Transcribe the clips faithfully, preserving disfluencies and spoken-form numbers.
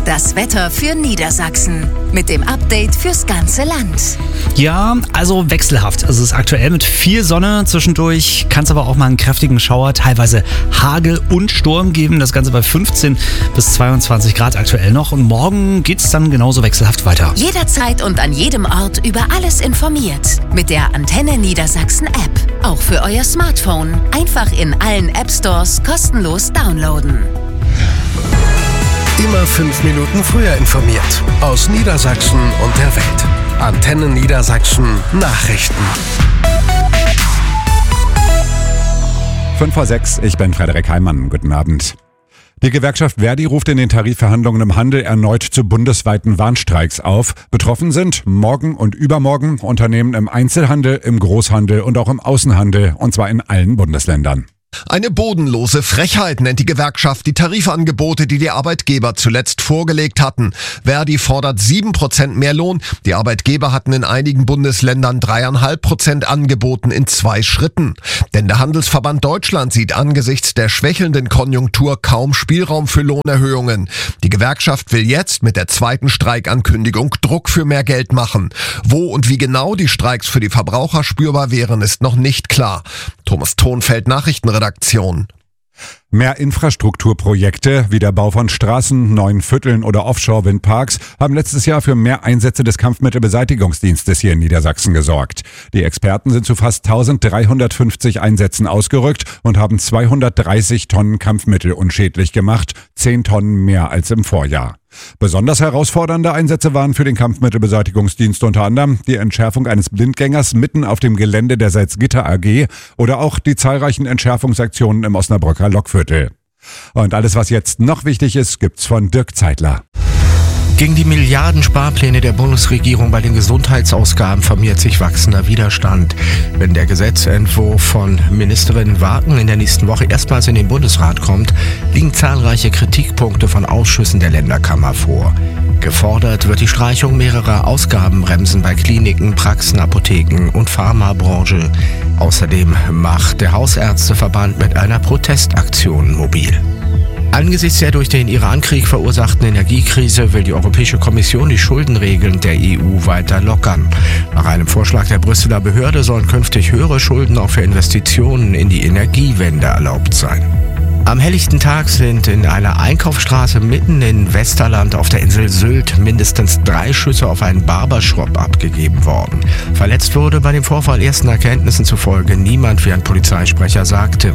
Das Wetter für Niedersachsen mit dem Update fürs ganze Land. Ja, also wechselhaft. Es ist aktuell mit viel Sonne zwischendurch, kann es aber auch mal einen kräftigen Schauer, teilweise Hagel und Sturm geben. Das Ganze bei fünfzehn bis zweiundzwanzig Grad aktuell noch. Und morgen geht es dann genauso wechselhaft weiter. Jederzeit und an jedem Ort über alles informiert. Mit der Antenne Niedersachsen App. Auch für euer Smartphone. Einfach in allen App Stores kostenlos downloaden. Immer fünf Minuten früher informiert. Aus Niedersachsen und der Welt. Antenne Niedersachsen Nachrichten. fünf vor sechs, ich bin Frederik Heimann. Guten Abend. Die Gewerkschaft Verdi ruft in den Tarifverhandlungen im Handel erneut zu bundesweiten Warnstreiks auf. Betroffen sind morgen und übermorgen Unternehmen im Einzelhandel, im Großhandel und auch im Außenhandel, und zwar in allen Bundesländern. Eine bodenlose Frechheit nennt die Gewerkschaft die Tarifangebote, die die Arbeitgeber zuletzt vorgelegt hatten. Verdi fordert sieben Prozent mehr Lohn. Die Arbeitgeber hatten in einigen Bundesländern drei Komma fünf Prozent angeboten in zwei Schritten. Denn der Handelsverband Deutschland sieht angesichts der schwächelnden Konjunktur kaum Spielraum für Lohnerhöhungen. Die Gewerkschaft will jetzt mit der zweiten Streikankündigung Druck für mehr Geld machen. Wo und wie genau die Streiks für die Verbraucher spürbar wären, ist noch nicht klar. Thomas Thonfeld, Nachrichtenredaktion. Mehr Infrastrukturprojekte wie der Bau von Straßen, neuen Vierteln oder Offshore-Windparks haben letztes Jahr für mehr Einsätze des Kampfmittelbeseitigungsdienstes hier in Niedersachsen gesorgt. Die Experten sind zu fast dreizehnhundertfünfzig Einsätzen ausgerückt und haben zweihundertdreißig Tonnen Kampfmittel unschädlich gemacht, zehn Tonnen mehr als im Vorjahr. Besonders herausfordernde Einsätze waren für den Kampfmittelbeseitigungsdienst unter anderem die Entschärfung eines Blindgängers mitten auf dem Gelände der Salzgitter A G oder auch die zahlreichen Entschärfungsaktionen im Osnabrücker Lokviertel. Und alles, was jetzt noch wichtig ist, gibt's von Dirk Zeitler. Gegen die Milliardensparpläne der Bundesregierung bei den Gesundheitsausgaben formiert sich wachsender Widerstand. Wenn der Gesetzentwurf von Ministerin Wagen in der nächsten Woche erstmals in den Bundesrat kommt, liegen zahlreiche Kritikpunkte von Ausschüssen der Länderkammer vor. Gefordert wird die Streichung mehrerer Ausgabenbremsen bei Kliniken, Praxen, Apotheken und Pharmabranche. Außerdem macht der Hausärzteverband mit einer Protestaktion mobil. Angesichts der durch den Irankrieg verursachten Energiekrise will die Europäische Kommission die Schuldenregeln der E U weiter lockern. Nach einem Vorschlag der Brüsseler Behörde sollen künftig höhere Schulden auch für Investitionen in die Energiewende erlaubt sein. Am helllichten Tag sind in einer Einkaufsstraße mitten in Westerland auf der Insel Sylt mindestens drei Schüsse auf einen Barbershop abgegeben worden. Verletzt wurde bei dem Vorfall ersten Erkenntnissen zufolge niemand, wie ein Polizeisprecher sagte.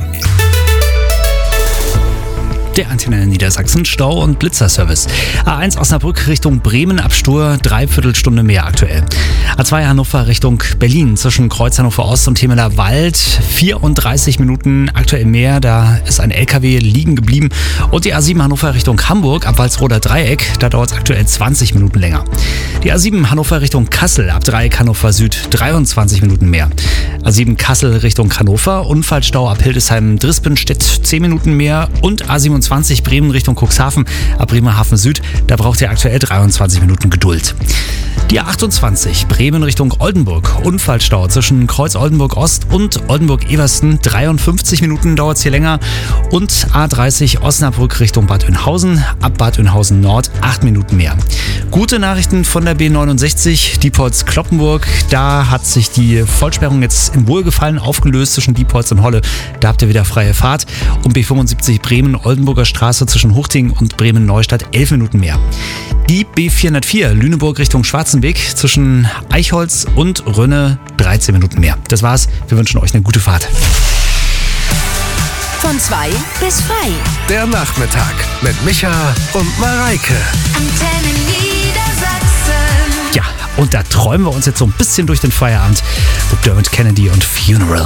Der Antenne Niedersachsen Stau- und Blitzerservice. A eins Osnabrück Richtung Bremen ab Stur, dreiviertel Stunde mehr aktuell. A zwei Hannover Richtung Berlin zwischen Kreuz Hannover Ost und Temeler Wald, vierunddreißig Minuten aktuell mehr. Da ist ein L K W liegen geblieben. Und die A sieben Hannover Richtung Hamburg ab Walsroder Dreieck, da dauert es aktuell zwanzig Minuten länger. Die A sieben Hannover Richtung Kassel ab Dreieck Hannover Süd, dreiundzwanzig Minuten mehr. A sieben Kassel Richtung Hannover, Unfallstau ab Hildesheim-Drispenstedt, zehn Minuten mehr. Und A siebenundzwanzig Bremen Richtung Cuxhaven, ab Bremerhaven Süd, da braucht ihr aktuell dreiundzwanzig Minuten Geduld. Die A achtundzwanzig Bremen Richtung Oldenburg, Unfallstau zwischen Kreuz Oldenburg Ost und Oldenburg Eversten, dreiundfünfzig Minuten dauert es hier länger. Und A dreißig Osnabrück Richtung Bad Oeynhausen, ab Bad Oeynhausen Nord, acht Minuten mehr. Gute Nachrichten von der B neunundsechzig, Diepholz-Kloppenburg, da hat sich die Vollsperrung jetzt im Wohlgefallen aufgelöst zwischen Diepholz und Holle, da habt ihr wieder freie Fahrt. Und B fünfundsiebzig Bremen Oldenburger Straße zwischen Huchting und Bremen-Neustadt, elf Minuten mehr. Die B vierhundertvier Lüneburg Richtung Schwarzenweg zwischen Eichholz und Rönne, dreizehn Minuten mehr. Das war's. Wir wünschen euch eine gute Fahrt. Von zwei bis frei. Der Nachmittag mit Micha und Mareike. Antenne Niedersachsen. Ja, und da träumen wir uns jetzt so ein bisschen durch den Feierabend mit Dermot Kennedy und Funeral.